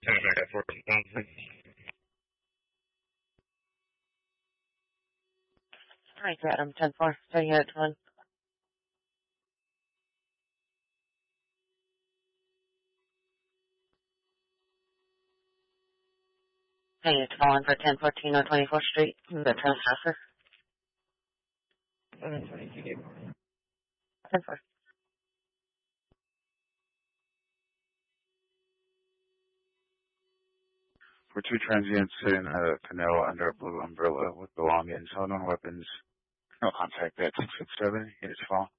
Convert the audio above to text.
Turn back at 14,000. Alright, Adam, 10-4, starting at 1. Hey, it's calling for 1014 on 24th Street, the trespasser. 10-4. For two transients sitting at a canal under a blue umbrella with belongings, unknown weapons, no contact at 667, units fall.